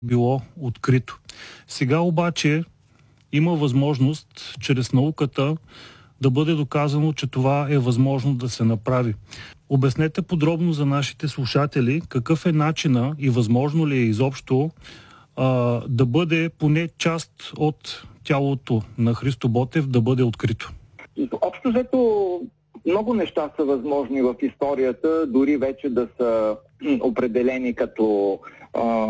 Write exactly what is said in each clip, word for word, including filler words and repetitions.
било открито. Сега обаче има възможност чрез науката да бъде доказано, че това е възможно да се направи. Обяснете подробно за нашите слушатели какъв е начина и възможно ли е изобщо а, да бъде поне част от тялото на Христо Ботев да бъде открито. Общо взето много неща са възможни в историята, дори вече да са определени като а,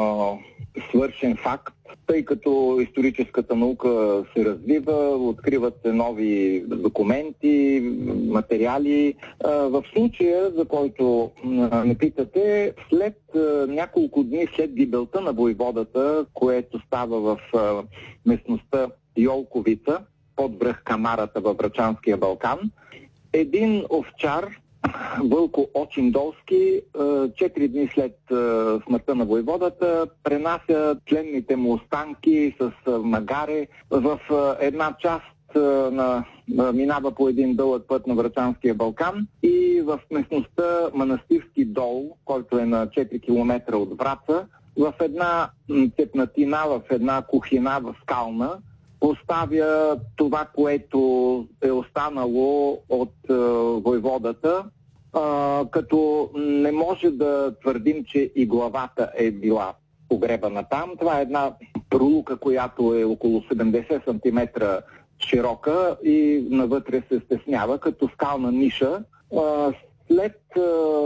свършен факт, тъй като историческата наука се развива, откриват се нови документи, материали. А, в случая, за който а, ме питате, след а, няколко дни след гибелта на войводата, което става в а, местността Йолковица, под връх Камарата във Врачанския Балкан, един овчар, Вълко Очиндолски, четири дни след смъртта на войводата, пренася тленните му останки с магаре в една част на, минава по един дълъг път на Врачанския Балкан и в местността Манастирски дол, който е на четири километра от Враца, в една цепнатина, в една кухина, в скална, поставя това, което е останало от е, войводата, е, като не може да твърдим, че и главата е била погребана там. Това е една пролука, която е около седемдесет сантиметра широка и навътре се стеснява като скална ниша. Е, след е,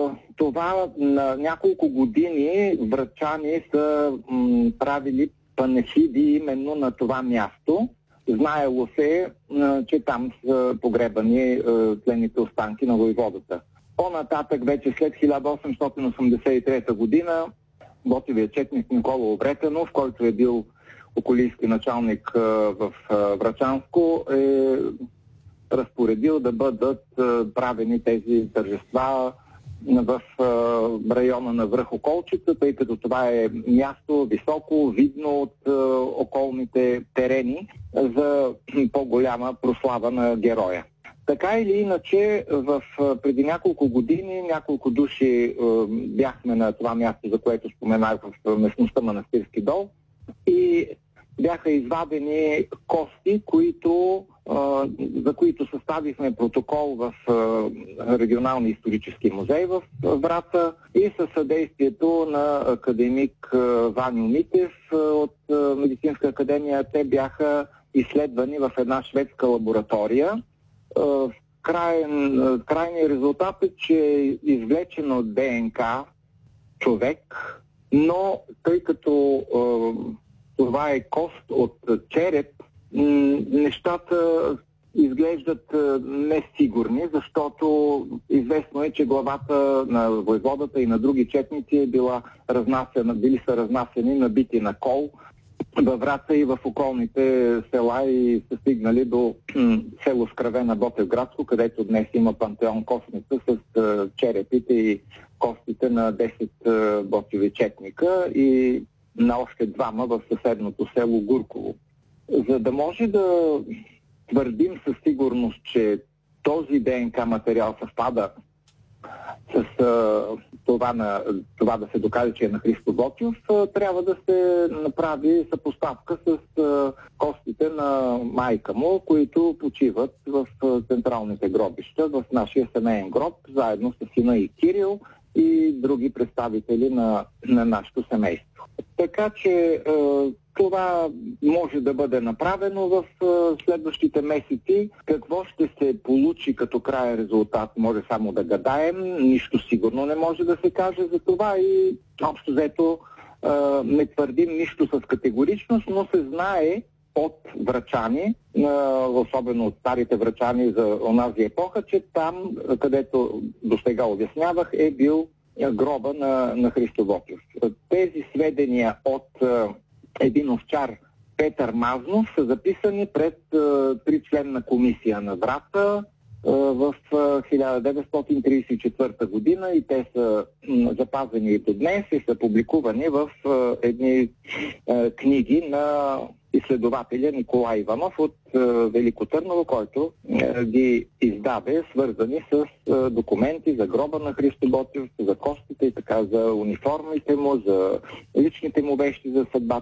това на няколко години врачани са м, правили панихиди именно на това място. Знаело се, че там са погребани тленните останки на войводата. По-нататък, вече след хиляда осемстотин осемдесет и трета година, Ботевият четник Никола Обретенов, който е бил околийски началник в Врачанско, е разпоредил да бъдат правени тези тържества в района на връх Околчица, тъй като това е място високо, видно от околните терени за по-голяма прослава на героя. Така или иначе, в, преди няколко години няколко души е, бяхме на това място, за което споменах, в местността Манастирски дол, и бяха извадени кости, които, а, за които съставихме протокол в а, регионалния исторически музей в Враца и със съдействието на академик а, Ваньо Митев а, от а, Медицинска академия. Те бяха изследвани в една шведска лаборатория. А, крайен, а, крайният резултат е, че е извлечен от ДНК човек, но тъй като а, това е кост от череп, нещата изглеждат несигурни, защото известно е, че главата на войводата и на други четници е била разнасена, били са разнасени, набити на кол във Враца и в околните села и са стигнали до село Скравена, Ботевградско, където днес има пантеон костница с черепите и костите на десет ботеви четника и на още двама в съседното село Гурково. За да може да твърдим със сигурност, че този ДНК материал съвпада с а, това, на, това да се докаже, че е на Христо Ботев, а, трябва да се направи съпоставка с а, костите на майка му, които почиват в а, централните гробища, в нашия семейен гроб, заедно с сина и Кирил и други представители на, на нашето семейство. Така че е, това може да бъде направено в е, следващите месеци. Какво ще се получи като краен резултат, може само да гадаем. Нищо сигурно не може да се каже за това и общо взето е, не твърдим нищо с категоричност, но се знае от врачани, е, особено от старите врачани за онази епоха, че там, където досега обяснявах, е бил гроба на, на Христо Ботев. Тези сведения от е, един овчар Петър Мазнов са записани пред е, тричленна комисия на Враца е, в е, хиляда деветстотин тридесет и четвърта година и те са м, запазени и до днес и са публикувани в е, едни е, книги на изследователя Николай Иванов от е, Велико Търново, който е, ги издаде, свързани с е, документи за гроба на Христо Ботев, за костите и така, за униформите му, за личните му вещи, за съдбата